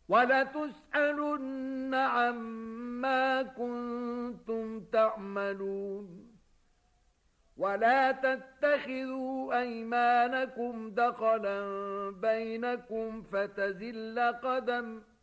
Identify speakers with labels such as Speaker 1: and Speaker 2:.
Speaker 1: وَلَتُسْأَلُنَّ عَمَّا كُنتُمْ تَعْمَلُونَ وَلَا تَتَّخِذُوا أَيْمَانَكُمْ دَخَلًا بَيْنَكُمْ فَتَزِلَّ قَدَمٌ